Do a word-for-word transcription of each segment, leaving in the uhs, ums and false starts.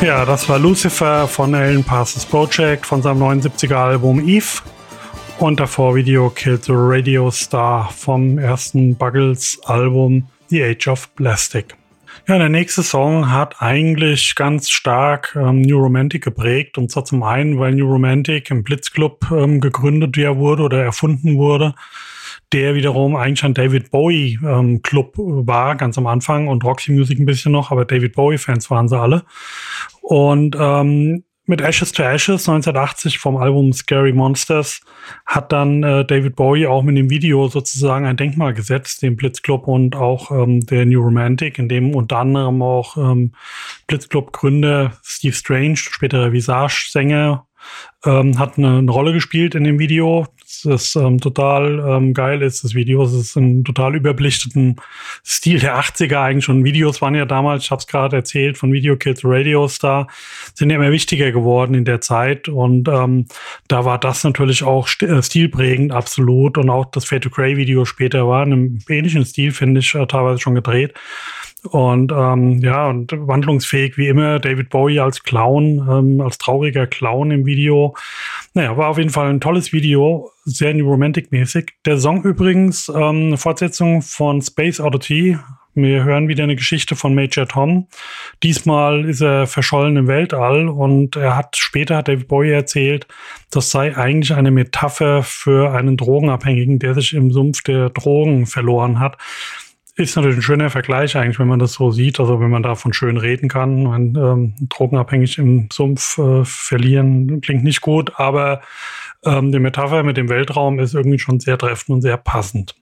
Ja, das war Lucifer von Alan Parsons Project von seinem neunundsiebziger Album Eve und davor Video Killed the Radio Star vom ersten Buggles Album The Age of Plastic. Ja, der nächste Song hat eigentlich ganz stark ähm, New Romantic geprägt, und zwar zum einen, weil New Romantic im Blitzclub ähm, gegründet ja wurde oder erfunden wurde, der wiederum eigentlich ein David Bowie ähm, Club war, ganz am Anfang, und Roxy Music ein bisschen noch, aber David Bowie Fans waren sie alle. Und ähm, mit Ashes to Ashes neunzehnhundertachtzig vom Album Scary Monsters hat dann äh, David Bowie auch mit dem Video sozusagen ein Denkmal gesetzt, dem Blitzclub und auch ähm, der New Romantic, in dem unter anderem auch ähm, Blitzclub-Gründer Steve Strange, späterer Visage-Sänger, ähm, hat eine, eine Rolle gespielt in dem Video. Das ähm, total ähm, geil ist, das Video. Es ist ein total überbelichteten Stil der achtziger eigentlich schon. Videos waren ja damals, ich habe es gerade erzählt, von Video Killed the Radio Star, sind ja immer wichtiger geworden in der Zeit. Und ähm, da war das natürlich auch st- äh, stilprägend, absolut. Und auch das Fade to Grey Video später war in einem ähnlichen Stil, finde ich, äh, teilweise schon gedreht. Und ähm, ja, und wandlungsfähig wie immer, David Bowie als Clown, ähm, als trauriger Clown im Video. Naja, war auf jeden Fall ein tolles Video, sehr New Romantic-mäßig. Der Song übrigens, ähm, eine Fortsetzung von Space Oddity. Wir hören wieder eine Geschichte von Major Tom. Diesmal ist er verschollen im Weltall, und er hat später, hat David Bowie erzählt, das sei eigentlich eine Metapher für einen Drogenabhängigen, der sich im Sumpf der Drogen verloren hat. Ist natürlich ein schöner Vergleich eigentlich, wenn man das so sieht, also wenn man davon schön reden kann. Man, ähm, drogenabhängig im Sumpf äh, verlieren klingt nicht gut, aber ähm, die Metapher mit dem Weltraum ist irgendwie schon sehr treffend und sehr passend.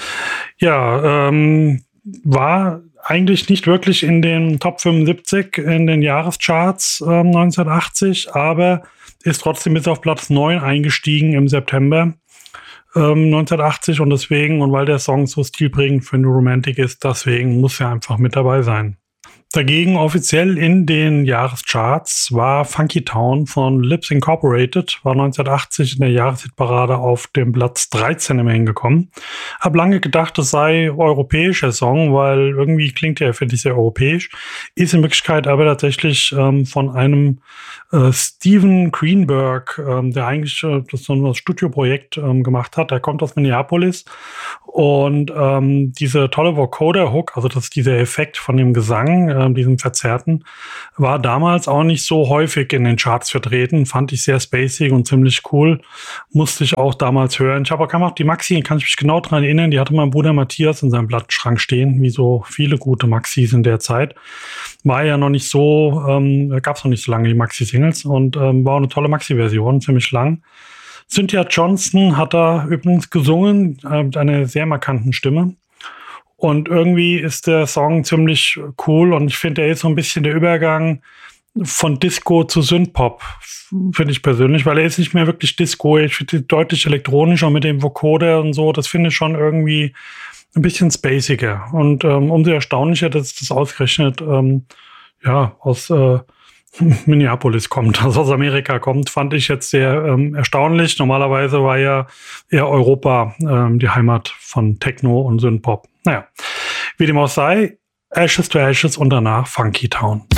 Ja, ähm, war eigentlich nicht wirklich in den Top fünfundsiebzig in den Jahrescharts ähm, neunzehnhundertachtzig, aber ist trotzdem bis auf Platz neun eingestiegen im September neunzehnhundertachtzig, und deswegen, und weil der Song so stilprägend für New Romantic ist, deswegen muss er einfach mit dabei sein. Dagegen offiziell in den Jahrescharts war Funky Town von Lips Incorporated, war neunzehnhundertachtzig in der Jahreshitparade auf dem Platz dreizehn immerhin gekommen. Hab lange gedacht, es sei europäischer Song, weil irgendwie klingt er, finde ich, sehr europäisch. Ist in Wirklichkeit aber tatsächlich ähm, von einem äh, Steven Greenberg, ähm, der eigentlich äh, das so ein Studioprojekt ähm, gemacht hat. Der kommt aus Minneapolis, und ähm, diese tolle Vocoder-Hook, also das ist dieser Effekt von dem Gesang, äh, diesem Verzerrten, war damals auch nicht so häufig in den Charts vertreten. Fand ich sehr spacig und ziemlich cool. Musste ich auch damals hören. Ich habe auch gemacht, die Maxi, kann ich mich genau dran erinnern, die hatte mein Bruder Matthias in seinem Plattenschrank stehen, wie so viele gute Maxis in der Zeit. War ja noch nicht so, ähm, gab es noch nicht so lange die Maxi-Singles, und ähm, war auch eine tolle Maxi-Version, ziemlich lang. Cynthia Johnston hat da übrigens gesungen, äh, mit einer sehr markanten Stimme. Und irgendwie ist der Song ziemlich cool, und ich finde, er ist so ein bisschen der Übergang von Disco zu Synthpop, finde ich persönlich, weil er ist nicht mehr wirklich Disco. Ich finde ihn deutlich elektronischer mit dem Vocoder und so. Das finde ich schon irgendwie ein bisschen spaciger. Und ähm, umso erstaunlicher, dass das ausgerechnet ähm, ja, aus äh, Minneapolis kommt, also aus Amerika kommt, fand ich jetzt sehr ähm, erstaunlich. Normalerweise war ja eher Europa ähm, die Heimat von Techno und Synthpop. Naja, wie dem auch sei, Ashes to Ashes und danach Funky Town.